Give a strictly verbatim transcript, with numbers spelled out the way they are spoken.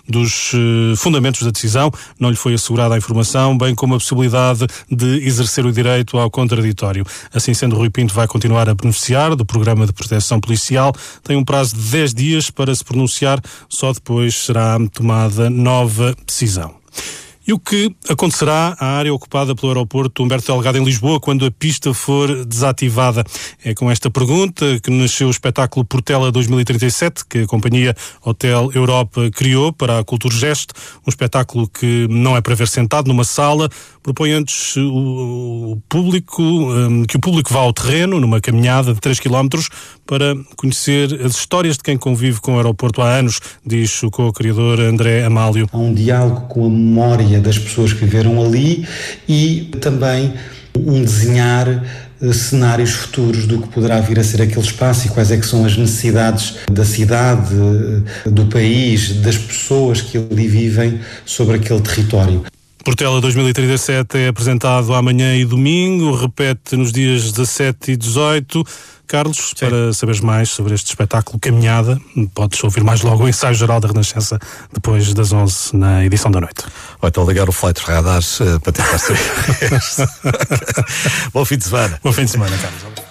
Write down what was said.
dos uh, fundamentos da decisão. Não lhe foi assegurada a informação, bem como a possibilidade de exercer o direito ao contraditório. Assim sendo, Rui Pinto vai continuar a beneficiar do programa de proteção policial. Tem um prazo de dez dias para se pronunciar, só depois será tomada nova decisão. E o que acontecerá à área ocupada pelo aeroporto Humberto Delgado em Lisboa quando a pista for desativada? É com esta pergunta que nasceu o espetáculo Portela dois mil e trinta e sete, que a companhia Hotel Europa criou para a Culturgest, um espetáculo que não é para ver sentado numa sala, propõe antes o, o público, um, que o público vá ao terreno, numa caminhada de três quilómetros, para conhecer as histórias de quem convive com o aeroporto há anos, diz o co-criador André Amálio. Há um diálogo com a memória das pessoas que viveram ali e também um desenhar uh, cenários futuros do que poderá vir a ser aquele espaço e quais é que são as necessidades da cidade, uh, do país, das pessoas que ali vivem sobre aquele território. Portela dois mil e trinta e sete é apresentado amanhã e domingo, repete nos dias dezassete e dezoito. Carlos, sim, para saberes mais sobre este espetáculo Caminhada, podes ouvir mais logo o ensaio geral da Renascença depois das onze na edição da noite. Ou então ligar o Flight Radar uh, para tentar saber. Bom fim de semana. Bom fim de semana, Carlos.